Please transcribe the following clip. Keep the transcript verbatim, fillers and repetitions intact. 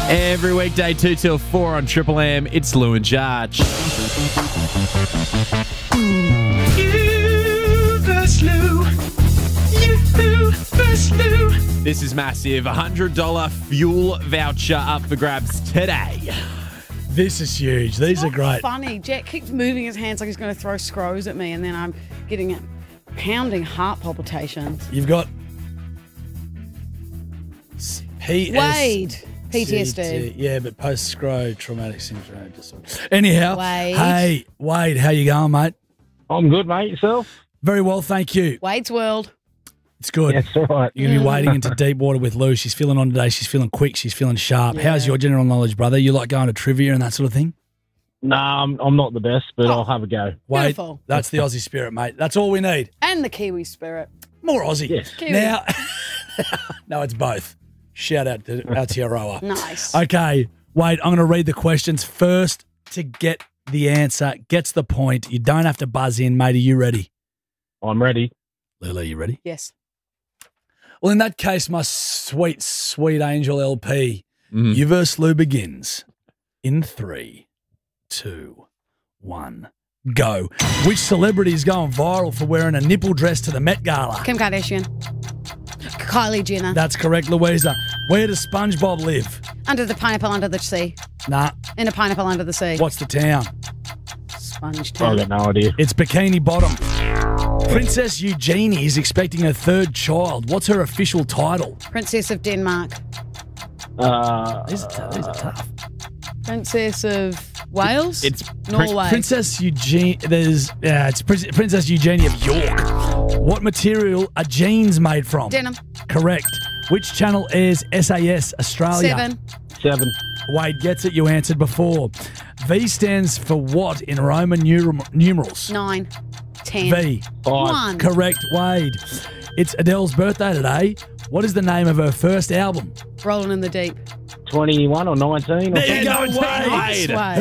Every weekday, two till four on Triple M, it's Lou and Jarch. You versus Lou. You versus Lou. This is massive. one hundred dollars fuel voucher up for grabs today. This is huge. These It's are great. Funny. Jack keeps moving his hands like he's going to throw scrows at me, and then I'm getting a pounding heart palpitations. You've got P S Wade. P T S D. C T, yeah, but post-scro traumatic syndrome disorder. Anyhow, Wade. hey, Wade, how you going, mate? I'm good, mate. Yourself? Very well, thank you. Wade's World. It's good. That's all right. You're going to be wading into deep water with Lou. She's feeling on today. She's feeling quick. She's feeling sharp. Yeah. How's your general knowledge, brother? You like going to trivia and that sort of thing? Nah, I'm, I'm not the best, but Oh. I'll have a go. Wade, Beautiful. that's the Aussie spirit, mate. That's all we need. And the Kiwi spirit. More Aussie. Yes. Kiwi. Now, no, it's both. Shout out to Aotearoa. Nice. Okay, Wade, I'm going to read the questions first to get the answer. Gets the point. You don't have to buzz in, mate. Are you ready? I'm ready. Lila, you ready? Yes. Well, in that case, my sweet, sweet angel L P, Mhm. you versus Lou begins in three, two, one, go. Which celebrity is going viral for wearing a nipple dress to the Met Gala? Kim Kardashian. Kylie Jenner. That's correct, Louisa. Where does SpongeBob live? Under the pineapple under the sea. Nah. In a pineapple under the sea. What's the town? Sponge I've town. got no idea. It's Bikini Bottom. Princess Eugenie is expecting a third child. What's her official title? Princess of Denmark. Uh, These are, t- these are tough. Princess of Wales. It's Norway. Princess Eugenie. There's yeah, it's Prin- Princess Eugenie of York. What material are jeans made from? Denim. Correct. Which channel airs S A S Australia? Seven. seven. Wade gets it. You answered before. V stands for what in Roman numer- numerals? Nine. Ten. V. Five. One. Correct, Wade. It's Adele's birthday today. What is the name of her first album? Rolling in the deep. twenty-one or nineteen or There you something. go, Wade. Nice, Wade.